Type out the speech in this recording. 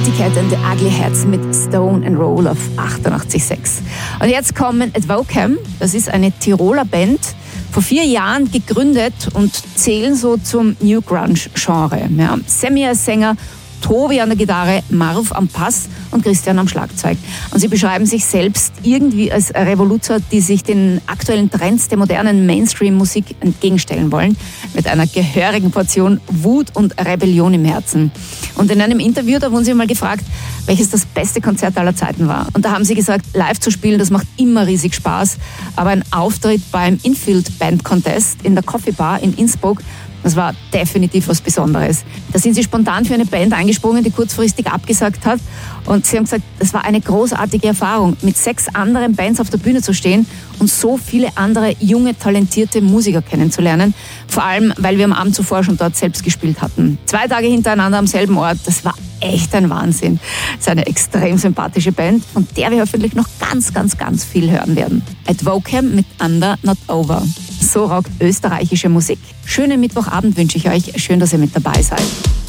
Kitty Cat and the Ugly Heads mit Stone and Roll auf 88,6. Und jetzt kommen Advocam, das ist eine Tiroler Band, vor 4 Jahren gegründet und zählen so zum New Grunge-Genre. Ja, Sammy als Sänger, Tobi an der Gitarre, Marv am Bass und Christian am Schlagzeug. Und sie beschreiben sich selbst irgendwie als Revoluzer, die sich den aktuellen Trends der modernen Mainstream-Musik entgegenstellen wollen, mit einer gehörigen Portion Wut und Rebellion im Herzen. Und in einem Interview, da wurden sie mal gefragt, welches das beste Konzert aller Zeiten war. Und da haben sie gesagt, live zu spielen, das macht immer riesig Spaß. Aber ein Auftritt beim Infield Band Contest in der Coffee Bar in Innsbruck, das war definitiv was Besonderes. Da sind sie spontan für eine Band eingesprungen, die kurzfristig abgesagt hat. Und sie haben gesagt, das war eine großartige Erfahrung, mit 6 anderen Bands auf der Bühne zu stehen und so viele andere junge, talentierte Musiker kennenzulernen. Vor allem, weil wir am Abend zuvor schon dort selbst gespielt hatten. 2 Tage hintereinander am selben Ort, das war echt ein Wahnsinn. Das ist eine extrem sympathische Band, von der wir hoffentlich noch ganz viel hören werden. Advocam mit Under Not Over. So rockt österreichische Musik. Schönen Mittwochabend wünsche ich euch. Schön, dass ihr mit dabei seid.